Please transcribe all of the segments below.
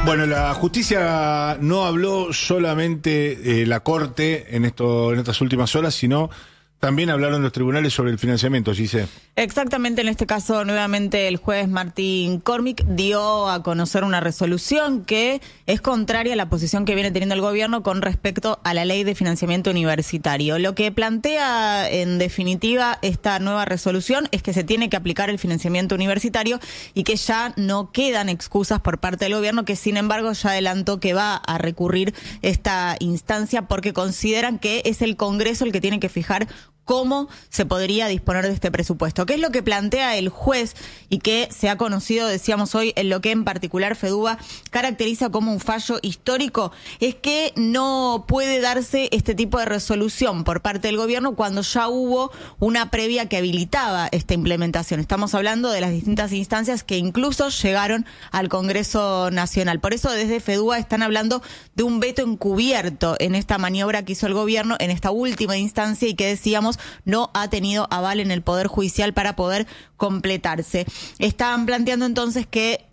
Bueno, la justicia no habló solamente la Corte en estas últimas horas, sino también hablaron los tribunales sobre el financiamiento, Gise. Exactamente, en este caso nuevamente el juez Martín Cormick dio a conocer una resolución que es contraria a la posición que viene teniendo el gobierno con respecto a la ley de financiamiento universitario. Lo que plantea en definitiva esta nueva resolución es que se tiene que aplicar el financiamiento universitario y que ya no quedan excusas por parte del gobierno, que sin embargo ya adelantó que va a recurrir esta instancia porque consideran que es el Congreso el que tiene que fijar cómo se podría disponer de este presupuesto. ¿Qué es lo que plantea el juez y que se ha conocido, decíamos hoy, en lo que en particular FEDUBA caracteriza como un fallo histórico? Es que no puede darse este tipo de resolución por parte del gobierno cuando ya hubo una previa que habilitaba esta implementación. Estamos hablando de las distintas instancias que incluso llegaron al Congreso Nacional. Por eso desde FEDUBA están hablando de un veto encubierto en esta maniobra que hizo el gobierno en esta última instancia y que decíamos no ha tenido aval en el Poder Judicial para poder completarse. Estaban planteando entonces que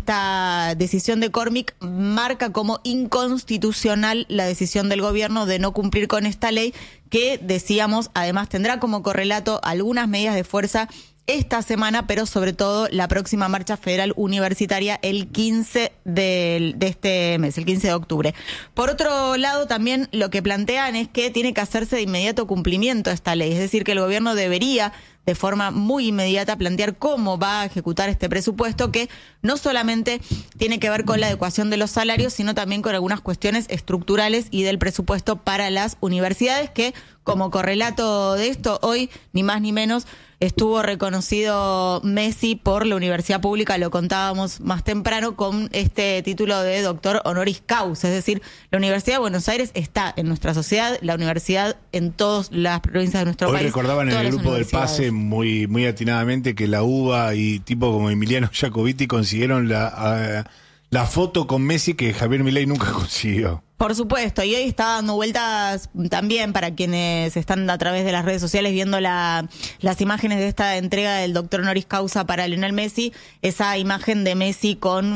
esta decisión de Cormick marca como inconstitucional la decisión del gobierno de no cumplir con esta ley que, decíamos, además tendrá como correlato algunas medidas de fuerza esta semana, pero sobre todo la próxima marcha federal universitaria el 15 de este mes, el 15 de octubre. Por otro lado, también lo que plantean es que tiene que hacerse de inmediato cumplimiento esta ley, es decir, que el gobierno debería de forma muy inmediata plantear cómo va a ejecutar este presupuesto que no solamente tiene que ver con la adecuación de los salarios, sino también con algunas cuestiones estructurales y del presupuesto para las universidades que, como correlato de esto, hoy, ni más ni menos, estuvo reconocido Messi por la Universidad Pública, lo contábamos más temprano, con este título de doctor honoris causa. Es decir, la Universidad de Buenos Aires está en nuestra sociedad, la universidad en todas las provincias de nuestro país. Hoy recordaban en el grupo del Pase muy atinadamente que la UBA y tipo como Emiliano Jacobiti consiguieron la foto con Messi que Javier Milei nunca consiguió. Por supuesto, y hoy está dando vueltas también para quienes están a través de las redes sociales viendo las imágenes de esta entrega del doctor honoris causa para Lionel Messi, esa imagen de Messi con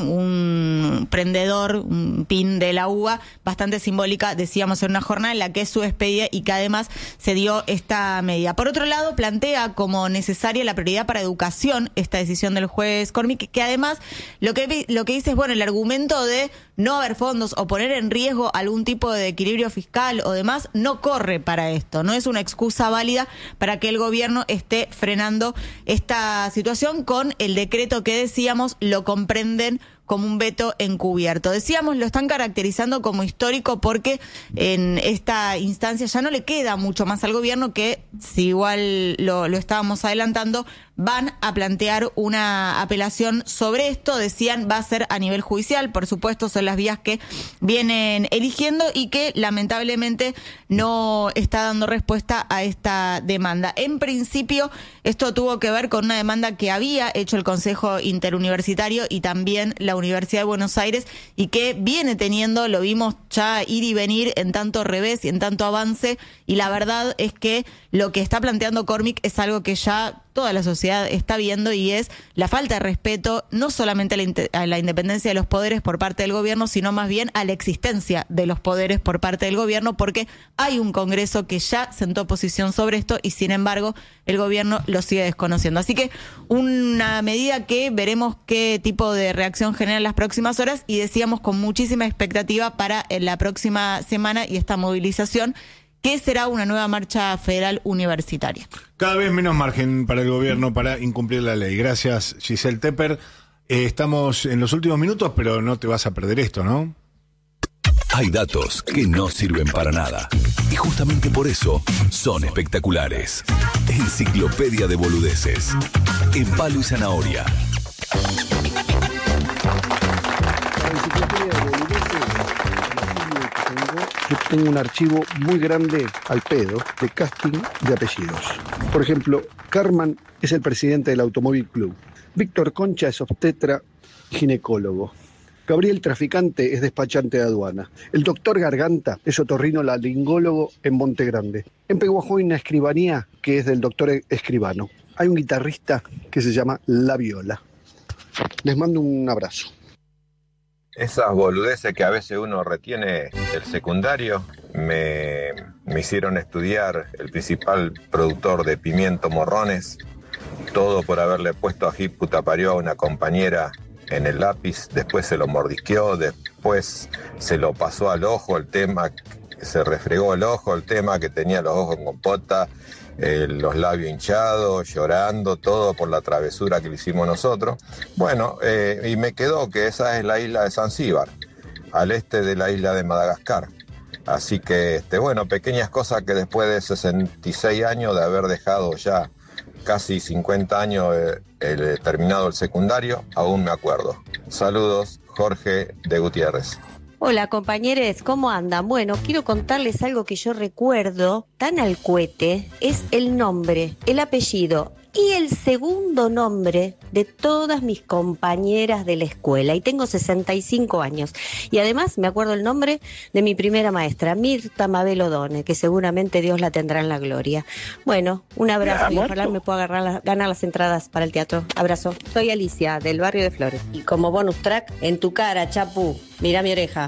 un prendedor, un pin de la UBA, bastante simbólica, decíamos, en una jornada en la que es su despedida y que además se dio esta medida. Por otro lado, plantea como necesaria la prioridad para educación esta decisión del juez Cormick, que además lo que dice es, bueno, el argumento de no haber fondos o poner en riesgo algún tipo de equilibrio fiscal o demás no corre para esto, no es una excusa válida para que el gobierno esté frenando esta situación. Con el decreto que decíamos lo comprenden como un veto encubierto. Decíamos, lo están caracterizando como histórico porque en esta instancia ya no le queda mucho más al gobierno que, si igual lo estábamos adelantando, van a plantear una apelación sobre esto. Decían, va a ser a nivel judicial, por supuesto, son las vías que vienen eligiendo y que lamentablemente no está dando respuesta a esta demanda. En principio, esto tuvo que ver con una demanda que había hecho el Consejo Interuniversitario y también la Universidad de Buenos Aires y que viene teniendo, lo vimos ya ir y venir en tanto revés y en tanto avance, y la verdad es que lo que está planteando Cormick es algo que ya toda la sociedad está viendo y es la falta de respeto no solamente a la independencia de los poderes por parte del gobierno, sino más bien a la existencia de los poderes por parte del gobierno, porque hay un Congreso que ya sentó posición sobre esto y sin embargo el gobierno lo sigue desconociendo. Así que una medida que veremos qué tipo de reacción genera en las próximas horas y decíamos con muchísima expectativa para la próxima semana y esta movilización, que será una nueva marcha federal universitaria. Cada vez menos margen para el gobierno para incumplir la ley. Gracias, Giselle Tepper. Estamos en los últimos minutos, pero no te vas a perder esto, ¿no? Hay datos que no sirven para nada. Y justamente por eso son espectaculares. Enciclopedia de boludeces. En Palo y Zanahoria. Yo tengo un archivo muy grande al pedo de casting de apellidos. Por ejemplo, Carman es el presidente del Automóvil Club. Víctor Concha es obstetra y ginecólogo. Gabriel Traficante es despachante de aduana. El doctor Garganta es otorrinolaringólogo en Monte Grande. En Peguajó hay una escribanía que es del doctor Escribano. Hay un guitarrista que se llama La Viola. Les mando un abrazo. Esas boludeces que a veces uno retiene del secundario me hicieron estudiar el principal productor de pimiento morrones, todo por haberle puesto ají puta parió a una compañera en el lápiz, después se lo mordisqueó, después se lo pasó al ojo, el tema, se refregó el ojo, el tema que tenía los ojos en compota, los labios hinchados, llorando, todo por la travesura que le hicimos nosotros. Bueno, y me quedó que esa es la isla de Zanzíbar, al este de la isla de Madagascar. Así que, bueno, pequeñas cosas que después de 66 años de haber dejado ya casi 50 años terminado el secundario, aún me acuerdo. Saludos, Jorge de Gutiérrez. Hola compañeros, ¿cómo andan? Bueno, quiero contarles algo que yo recuerdo tan al cohete, es el nombre, el apellido y el segundo nombre de todas mis compañeras de la escuela. Y tengo 65 años. Y además me acuerdo el nombre de mi primera maestra, Mirta Mabel Odone, que seguramente Dios la tendrá en la gloria. Bueno, un abrazo y ojalá me pueda ganar las entradas para el teatro. Abrazo. Soy Alicia, del barrio de Flores. Y como bonus track, en tu cara, Chapu, mirá mi oreja.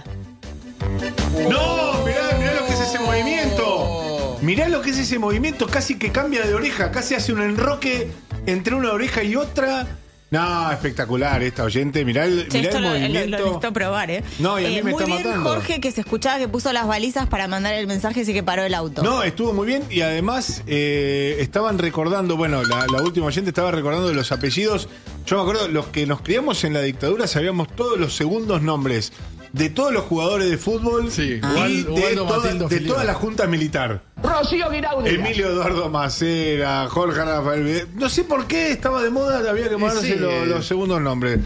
¡No! Mirá lo que es ese movimiento. Mirá lo que es ese movimiento, casi que cambia de oreja, casi hace un enroque entre una oreja y otra. No, espectacular esta oyente. Mirá el movimiento. Lo necesito probar, ¿eh? No, y a mí me está matando. Muy bien, Jorge, que se escuchaba que puso las balizas para mandar el mensaje, así que paró el auto. No, estuvo muy bien y además estaban recordando, bueno, la última oyente estaba recordando de los apellidos. Yo me acuerdo, los que nos criamos en la dictadura sabíamos todos los segundos nombres de todos los jugadores de fútbol y de toda la junta militar. Rocío Guiraudia, Emilio Eduardo Macera, Jorge Rafael. No sé por qué estaba de moda, había que ponerse los segundos nombres.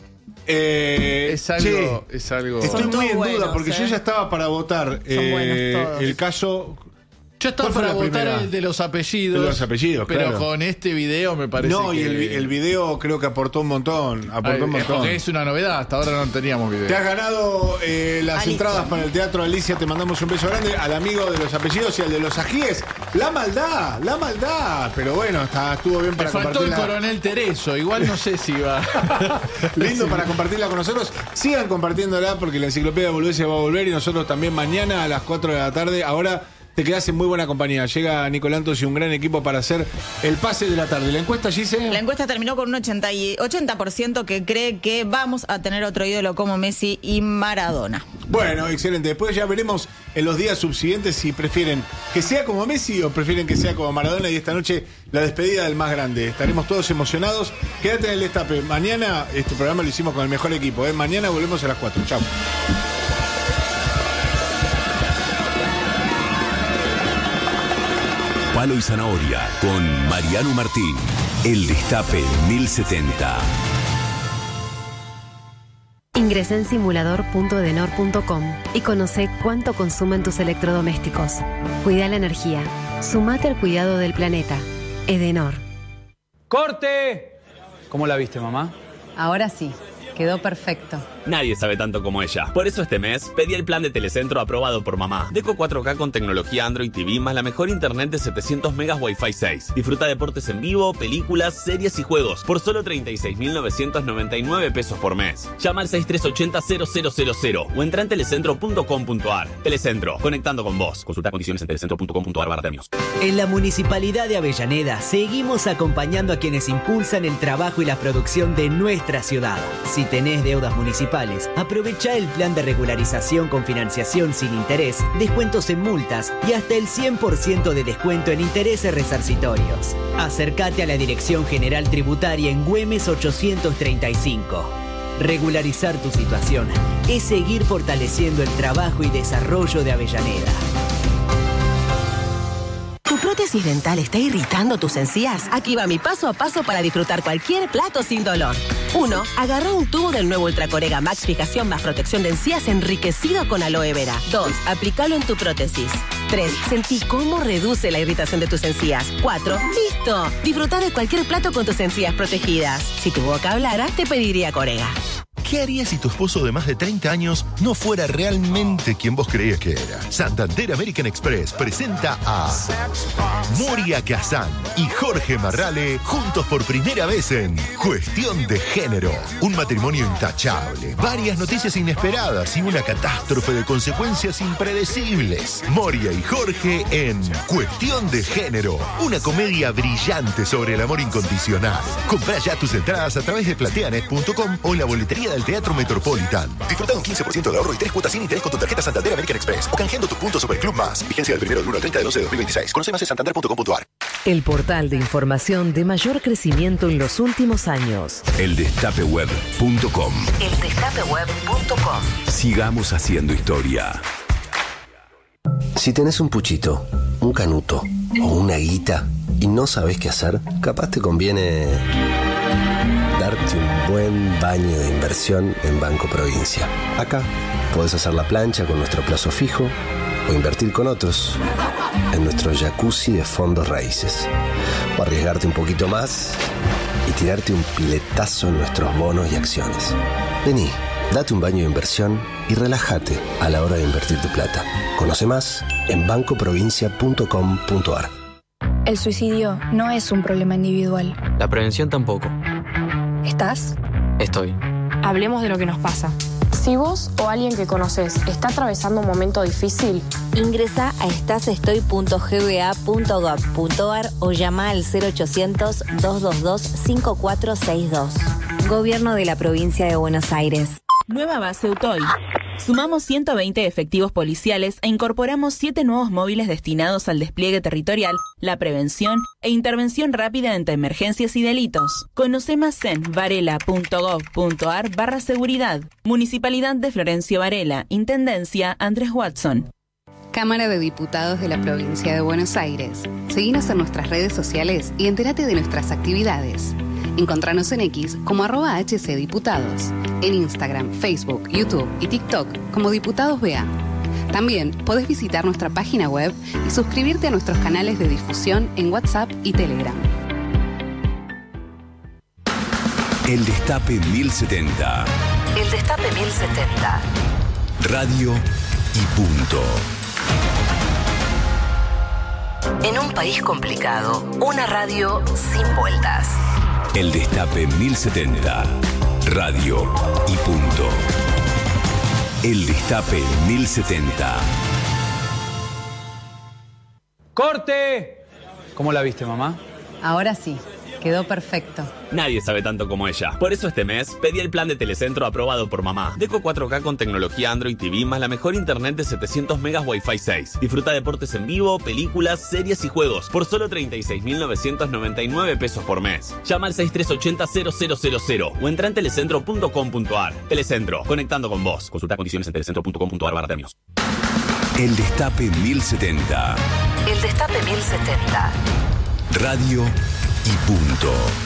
Es algo. Estoy muy en duda porque yo ya estaba para votar el caso. Yo estaba para votar el de los apellidos. De los apellidos, pero claro. con este video me parece. No, y el video creo que aportó un montón. Porque es una novedad, hasta ahora no teníamos video. Te has ganado las Alicia. entradas para el teatro, Alicia. Te mandamos un beso grande al amigo de los apellidos y al de los ajíes. La maldad. Pero bueno, estuvo bien para faltó compartirla. el coronel Tereso, igual no sé si va. Lindo para compartirla con nosotros. Sigan compartiéndola porque la enciclopedia de Boludeces va a volver y nosotros también mañana a las 4 de la tarde. Ahora te quedás en muy buena compañía. Llega Nicolantos y un gran equipo para hacer el pase de la tarde. ¿La encuesta, Gise? La encuesta terminó con un 80% que cree que vamos a tener otro ídolo como Messi y Maradona. Bueno, excelente. Después ya veremos en los días subsiguientes si prefieren que sea como Messi o prefieren que sea como Maradona. Y esta noche la despedida del más grande. Estaremos todos emocionados. Quédate en el destape. Mañana este programa lo hicimos con el mejor equipo. Mañana volvemos a las 4. Chao. Palo y Zanahoria con Mariano Martín. El Destape 1070. Ingresa en simulador.edenor.com y conoce cuánto consumen tus electrodomésticos. Cuida la energía. Sumate al cuidado del planeta. Edenor. ¡Corte! ¿Cómo la viste, mamá? Ahora sí, quedó perfecto. Nadie sabe tanto como ella. Por eso este mes pedí el plan de Telecentro aprobado por mamá. Deco 4K con tecnología Android TV más la mejor internet de 700 megas Wi-Fi 6. Disfruta deportes en vivo, películas, series y juegos por solo 36.999 pesos por mes. Llama al 6380-0000 o entra en telecentro.com.ar. Telecentro, conectando con vos. Consulta condiciones en telecentro.com.ar/términos. En la Municipalidad de Avellaneda seguimos acompañando a quienes impulsan el trabajo y la producción de nuestra ciudad. Si tenés deudas municipales, aprovecha el plan de regularización con financiación sin interés, descuentos en multas y hasta el 100% de descuento en intereses resarcitorios. Acércate a la Dirección General Tributaria en Güemes 835. Regularizar tu situación es seguir fortaleciendo el trabajo y desarrollo de Avellaneda. ¿Tu prótesis dental está irritando tus encías? Aquí va mi paso a paso para disfrutar cualquier plato sin dolor. 1. Agarra un tubo del nuevo Ultracorega Max Fijación más protección de encías enriquecido con aloe vera. 2. Aplícalo en tu prótesis. 3. Sentí cómo reduce la irritación de tus encías. 4. ¡Listo! Disfruta de cualquier plato con tus encías protegidas. Si tu boca hablara, te pediría Corega. ¿Qué harías si tu esposo de más de 30 años no fuera realmente quien vos creías que era? Santander American Express presenta a Moria Kazan y Jorge Marrale juntos por primera vez en Cuestión de Género. Un matrimonio intachable, varias noticias inesperadas y una catástrofe de consecuencias impredecibles. Moria y Jorge en Cuestión de Género, una comedia brillante sobre el amor incondicional. Comprá ya tus entradas a través de plateanet.com o en la boletería del Teatro Metropolitan. Disfruta un 15% de ahorro y 3 cuotas sin interés con tu tarjeta Santander American Express o canjeando tu punto Superclub Más. Vigencia del 1 al 30 de 12 de 2026. Conoce más en santander.com.ar. El portal de información de mayor crecimiento en los últimos años. Eldestapeweb.com. Eldestapeweb.com. Sigamos haciendo historia. Si tenés un puchito, un canuto o una guita y no sabés qué hacer, capaz te conviene darte un buen baño de inversión en Banco Provincia. Acá podés hacer la plancha con nuestro plazo fijo o invertir con otros en nuestro jacuzzi de fondos raíces. O arriesgarte un poquito más y tirarte un piletazo en nuestros bonos y acciones. Vení, date un baño de inversión y relájate a la hora de invertir tu plata. Conoce más en bancoprovincia.com.ar. El suicidio no es un problema individual. La prevención tampoco. ¿Estás? Estoy. Hablemos de lo que nos pasa. Si vos o alguien que conoces está atravesando un momento difícil, ingresa a estasestoy.gba.gov.ar o llama al 0800-222-5462. Gobierno de la Provincia de Buenos Aires. Nueva base Utoy. Sumamos 120 efectivos policiales e incorporamos 7 nuevos móviles destinados al despliegue territorial, la prevención e intervención rápida ante emergencias y delitos. Conoce más en varela.gov.ar/seguridad. Municipalidad de Florencio Varela. Intendencia Andrés Watson. Cámara de Diputados de la Provincia de Buenos Aires. Seguinos en nuestras redes sociales y entérate de nuestras actividades. Encontranos en X como @HCDiputados, en Instagram, Facebook, YouTube y TikTok como Diputados BA. También podés visitar nuestra página web y suscribirte a nuestros canales de difusión en WhatsApp y Telegram. El Destape 1070. El Destape 1070. Radio y punto. En un país complicado, una radio sin vueltas. El Destape 1070. Radio y punto. El Destape 1070. ¡Corte! ¿Cómo la viste, mamá? Ahora sí, quedó perfecto. Nadie sabe tanto como ella. Por eso este mes pedí el plan de Telecentro aprobado por mamá. Deco 4K con tecnología Android TV más la mejor internet de 700 megas Wi-Fi 6. Disfruta deportes en vivo, películas, series y juegos por solo 36.999 pesos por mes. Llama al 6380-0000 o entra en telecentro.com.ar. Telecentro, conectando con vos. Consulta condiciones en telecentro.com.ar/términos. El Destape 1070. El Destape 1070. Radio y punto.